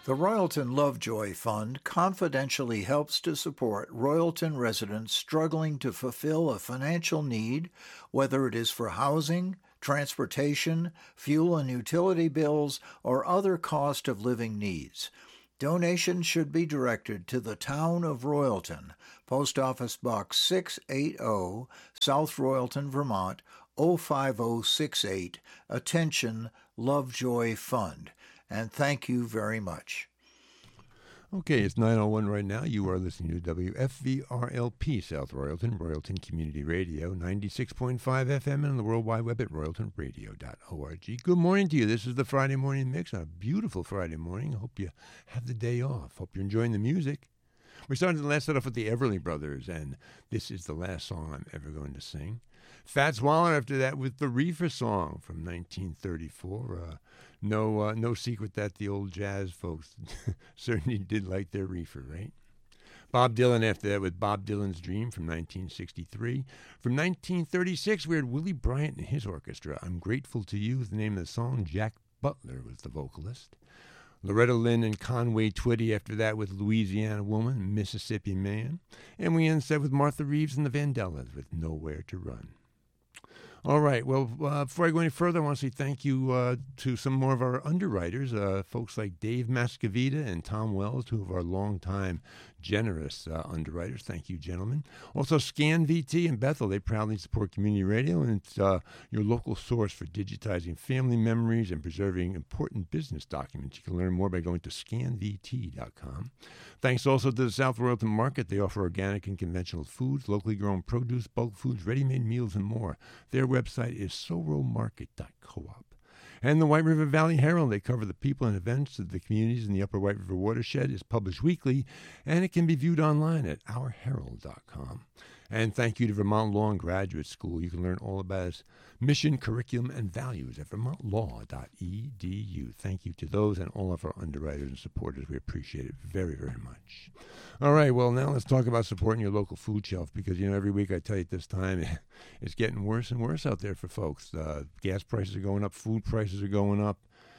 The Royalton Lovejoy Fund confidentially helps to support Royalton residents struggling to fulfill a financial need, whether it is for housing, transportation, fuel and utility bills, or other cost of living needs. Donations should be directed to the Town of Royalton, Post Office Box 680, South Royalton, Vermont 05068. Attention, Lovejoy Fund. And thank you very much. Okay, it's 9:01 right now. You are listening to WFVRLP, South Royalton, Royalton Community Radio, 96.5 FM, and on the World Wide Web at royaltonradio.org. Good morning to you. This is the Friday Morning Mix on a beautiful Friday morning. I hope you have the day off. Hope you're enjoying the music. We started the last set off with the Everly Brothers, and this is the last song I'm ever going to sing. Fats Waller after that with the Reefer Song from 1934. No secret that the old jazz folks certainly did like their reefer, right? Bob Dylan after that with Bob Dylan's Dream from 1963. From 1936, we had Willie Bryant and his orchestra. I'm Grateful to You is the name of the song. Jack Butler was the vocalist. Loretta Lynn and Conway Twitty after that with Louisiana Woman, Mississippi Man. And we ended with Martha Reeves and the Vandellas with Nowhere to Run. All right. Well, before I go any further, I want to say thank you to some more of our underwriters, folks like Dave Mascavita and Tom Wells, two of our longtime generous underwriters. Thank you, gentlemen. Also, Scan VT and Bethel, they proudly support community radio, and it's your local source for digitizing family memories and preserving important business documents. You can learn more by going to scanvt.com. Thanks also to the South Royalton Market. They offer organic and conventional foods, locally grown produce, bulk foods, ready-made meals, and more. Their website is soromarket.coop. And the White River Valley Herald, they cover the people and events of the communities in the Upper White River watershed, is published weekly, and it can be viewed online at ourherald.com. And thank you to Vermont Law and Graduate School. You can learn all about its mission, curriculum, and values at vermontlaw.edu. Thank you to those and all of our underwriters and supporters. We appreciate it very, very much. All right, well, now let's talk about supporting your local food shelf because, every week I tell you at this time, it's getting worse and worse out there for folks. Gas prices are going up, food prices are going up.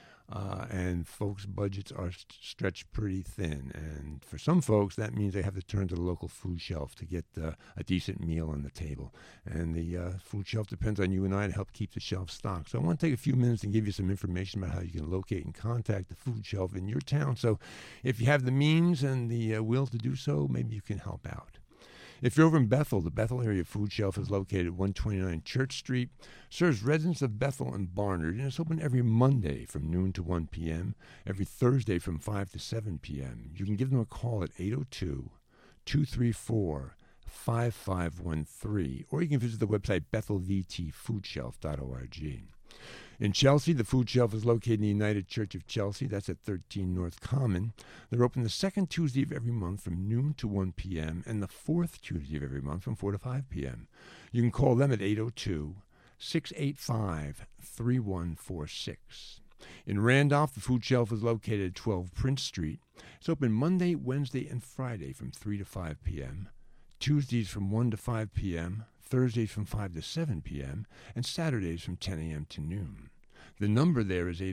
And folks' budgets are stretched pretty thin. And for some folks, that means they have to turn to the local food shelf to get a decent meal on the table. And the food shelf depends on you and I to help keep the shelf stocked. So I want to take a few minutes and give you some information about how you can locate and contact the food shelf in your town. So if you have the means and the will to do so, maybe you can help out. If you're over in Bethel, the Bethel Area Food Shelf is located at 129 Church Street, serves residents of Bethel and Barnard, and it's open every Monday from noon to 1 p.m., every Thursday from 5 to 7 p.m. You can give them a call at 802-234-5513, or you can visit the website bethelvtfoodshelf.org. In Chelsea, the food shelf is located in the United Church of Chelsea. That's at 13 North Common. They're open the second Tuesday of every month from noon to 1 p.m. and the fourth Tuesday of every month from 4 to 5 p.m. You can call them at 802-685-3146. In Randolph, the food shelf is located at 12 Prince Street. It's open Monday, Wednesday, and Friday from 3 to 5 p.m., Tuesdays from 1 to 5 p.m., Thursdays from 5 to 7 p.m., and Saturdays from 10 a.m. to noon. The number there is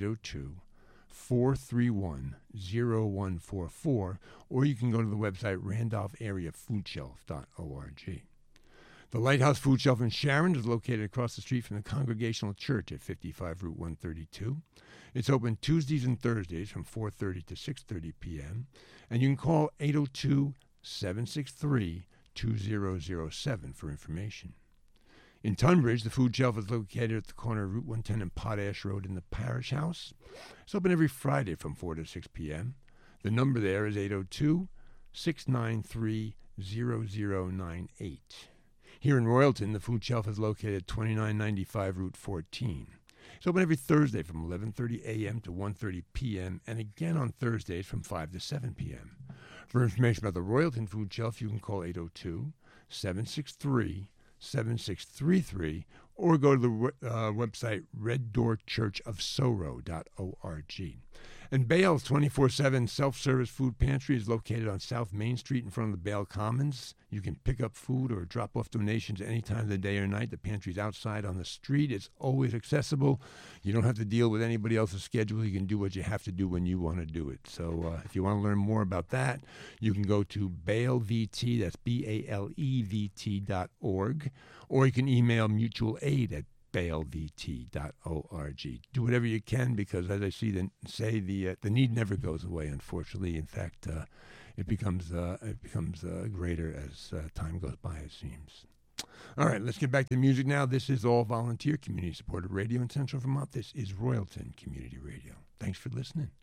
802-431-0144, or you can go to the website randolphareafoodshelf.org. The Lighthouse Food Shelf in Sharon is located across the street from the Congregational Church at 55 Route 132. It's open Tuesdays and Thursdays from 4:30 to 6:30 p.m., and you can call 802-763-2007 for information. In Tunbridge, the food shelf is located at the corner of Route 110 and Potash Road in the Parish House. It's open every Friday from 4 to 6 p.m. The number there is 802-693-0098. Here in Royalton, the food shelf is located at 2995 Route 14. It's open every Thursday from 11:30 a.m. to 1:30 p.m. and again on Thursdays from 5 to 7 p.m. For information about the Royalton Food Shelf, you can call 802-763-7633 or go to the website reddoorchurchofsoro.org. And Bale's 24/7 self-service food pantry is located on South Main Street in front of the Bale Commons. You can pick up food or drop off donations any time of the day or night. The pantry's outside on the street. It's always accessible. You don't have to deal with anybody else's schedule. You can do what you have to do when you want to do it. So if you want to learn more about that, you can go to BaleVT, that's BALEVT.org, or you can email mutual aid at BaleVT.org. Do whatever you can, because as I say, the need never goes away, unfortunately. In fact, it becomes greater as time goes by, it seems. All right, let's get back to the music now. This is all volunteer, community-supported radio in Central Vermont. This is Royalton Community Radio. Thanks for listening.